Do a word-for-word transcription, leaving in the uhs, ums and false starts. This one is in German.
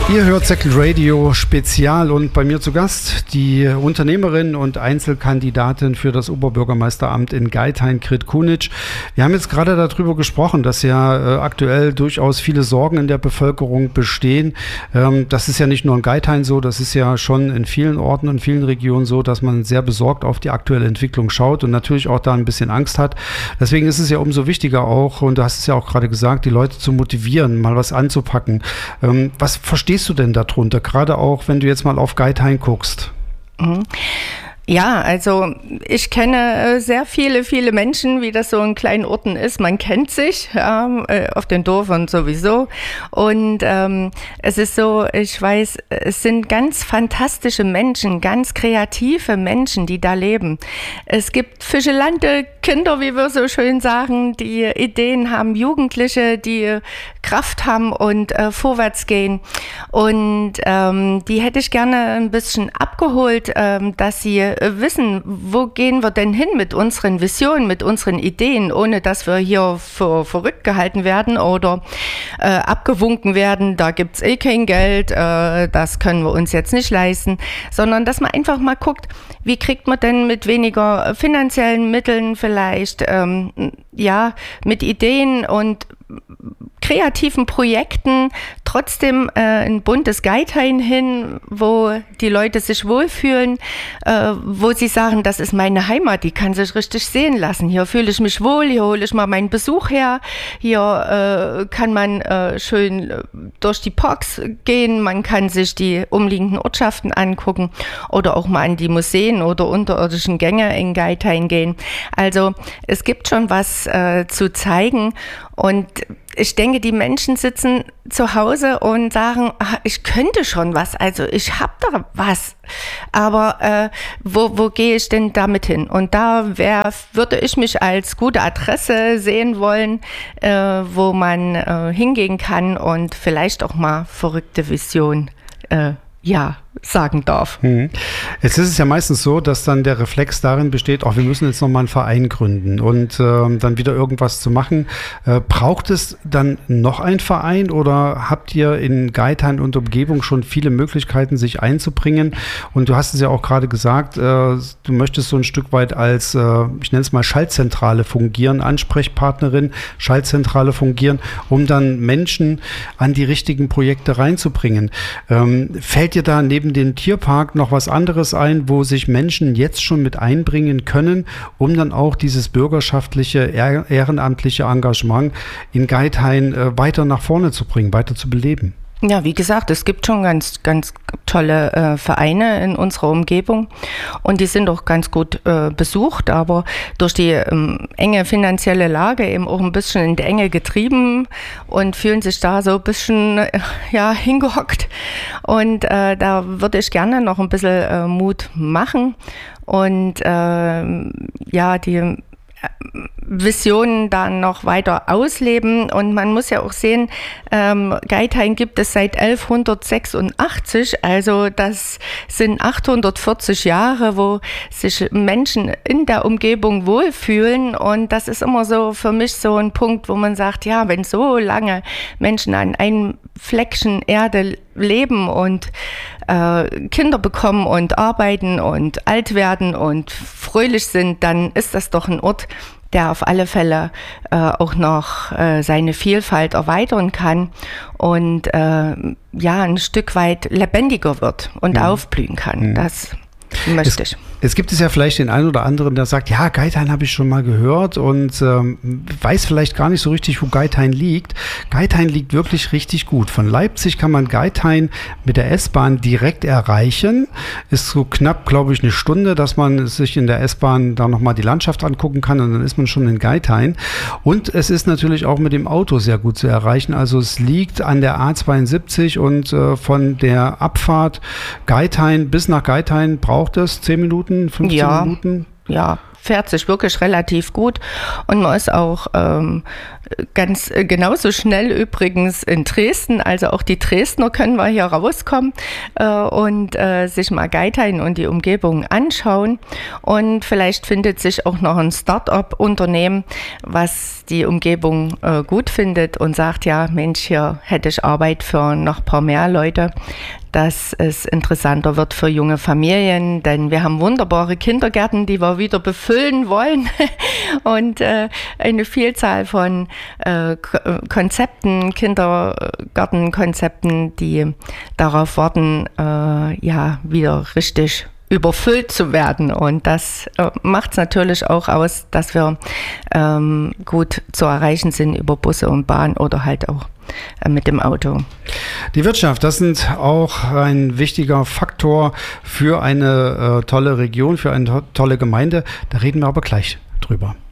Ihr hört Second Radio Spezial und bei mir zu Gast die Unternehmerin und Einzelkandidatin für das Oberbürgermeisteramt in Geithain, Grit Kunitsch. Wir haben jetzt gerade darüber gesprochen, dass ja äh, aktuell durchaus viele Sorgen in der Bevölkerung bestehen. Ähm, das ist ja nicht nur in Geithain so, das ist ja schon in vielen Orten, in vielen Regionen so, dass man sehr besorgt auf die aktuelle Entwicklung schaut und natürlich auch da ein bisschen Angst hat. Deswegen ist es ja umso wichtiger auch, und du hast es ja auch gerade gesagt, die Leute zu motivieren, mal was anzupacken. Ähm, was verstehst du denn darunter, gerade auch, wenn du jetzt mal auf Geithain guckst? Mhm. Ja, also ich kenne sehr viele, viele Menschen, wie das so in kleinen Orten ist. Man kennt sich, ja, auf den Dörfern sowieso. Und ähm, es ist so, ich weiß, es sind ganz fantastische Menschen, ganz kreative Menschen, die da leben. Es gibt fischelante Kinder, wie wir so schön sagen, die Ideen haben, Jugendliche, die Kraft haben und äh, vorwärts gehen. Und ähm, die hätte ich gerne ein bisschen abgeholt, ähm, dass sie wissen, wo gehen wir denn hin mit unseren Visionen, mit unseren Ideen, ohne dass wir hier für verrückt gehalten werden oder äh, abgewunken werden, da gibt's eh kein Geld, äh, das können wir uns jetzt nicht leisten, sondern dass man einfach mal guckt, wie kriegt man denn mit weniger finanziellen Mitteln vielleicht, ähm, ja, mit Ideen und kreativen Projekten trotzdem äh, ein buntes Geithain hin, wo die Leute sich wohlfühlen, äh, wo sie sagen, das ist meine Heimat, die kann sich richtig sehen lassen. Hier fühle ich mich wohl, hier hole ich mal meinen Besuch her, hier äh, kann man äh, schön durch die Parks gehen, man kann sich die umliegenden Ortschaften angucken oder auch mal an die Museen oder unterirdischen Gänge in Geithain gehen. Also es gibt schon was äh, zu zeigen und ich denke, die Menschen sitzen zu Hause und sagen, ach, ich könnte schon was, also ich habe da was, aber äh, wo, wo gehe ich denn damit hin? Und da wär, würde ich mich als gute Adresse sehen wollen, äh, wo man äh, hingehen kann und vielleicht auch mal verrückte Vision äh, ja, sagen darf. Hm. Jetzt ist es ja meistens so, dass dann der Reflex darin besteht, auch wir müssen jetzt nochmal einen Verein gründen und äh, dann wieder irgendwas zu machen. Äh, braucht es dann noch einen Verein oder habt ihr in Geithain und Umgebung schon viele Möglichkeiten, sich einzubringen? Und du hast es ja auch gerade gesagt, äh, du möchtest so ein Stück weit als, äh, ich nenne es mal Schaltzentrale fungieren, Ansprechpartnerin, Schaltzentrale fungieren, um dann Menschen an die richtigen Projekte reinzubringen. Ähm, fällt dir da neben den Tierpark noch was anderes ein, wo sich Menschen jetzt schon mit einbringen können, um dann auch dieses bürgerschaftliche, ehrenamtliche Engagement in Geithain äh, weiter nach vorne zu bringen, weiter zu beleben? Ja, wie gesagt, es gibt schon ganz, ganz tolle äh, Vereine in unserer Umgebung und die sind auch ganz gut äh, besucht, aber durch die ähm, enge finanzielle Lage eben auch ein bisschen in die Enge getrieben und fühlen sich da so ein bisschen äh, ja, hingehockt und äh, da würde ich gerne noch ein bisschen äh, Mut machen und äh, ja, die Visionen dann noch weiter ausleben und man muss ja auch sehen, ähm, Geithain gibt es seit elfhundertsechsundachtzig, also das sind achthundertvierzig Jahre, wo sich Menschen in der Umgebung wohlfühlen und das ist immer so für mich so ein Punkt, wo man sagt, ja, wenn so lange Menschen an einem Fleckchen Erde leben und äh, Kinder bekommen und arbeiten und alt werden und fröhlich sind, dann ist das doch ein Ort, der auf alle Fälle äh, auch noch äh, seine Vielfalt erweitern kann und äh, ja ein Stück weit lebendiger wird und mhm. aufblühen kann. Mhm. Das möchte ich. Jetzt gibt es ja vielleicht den einen oder anderen, der sagt, ja, Geithain habe ich schon mal gehört und ähm, weiß vielleicht gar nicht so richtig, wo Geithain liegt. Geithain liegt wirklich richtig gut. Von Leipzig kann man Geithain mit der S-Bahn direkt erreichen. Ist so knapp, glaube ich, eine Stunde, dass man sich in der S-Bahn da nochmal die Landschaft angucken kann und dann ist man schon in Geithain. Und es ist natürlich auch mit dem Auto sehr gut zu erreichen. Also es liegt an der A zweiundsiebzig und äh, von der Abfahrt Geithain bis nach Geithain braucht es zehn Minuten, fünfzehn ja, Minuten? Ja, fährt sich wirklich relativ gut und man ist auch ähm, ganz äh, genauso schnell übrigens in Dresden. Also auch die Dresdner können wir hier rauskommen äh, und äh, sich mal Geithain und die Umgebung anschauen. Und vielleicht findet sich auch noch ein Start-up-Unternehmen, was die Umgebung äh, gut findet und sagt, ja Mensch, hier hätte ich Arbeit für noch ein paar mehr Leute, dass es interessanter wird für junge Familien, denn wir haben wunderbare Kindergärten, die wir wieder befüllen wollen und äh, eine Vielzahl von äh, Konzepten, Kindergartenkonzepten, die darauf warten, äh, ja, wieder richtig überfüllt zu werden. Und das äh, macht es natürlich auch aus, dass wir ähm, gut zu erreichen sind über Busse und Bahn oder halt auch äh, mit dem Auto. Die Wirtschaft, das sind auch ein wichtiger Faktor für eine äh, tolle Region, für eine to- tolle Gemeinde. Da reden wir aber gleich drüber.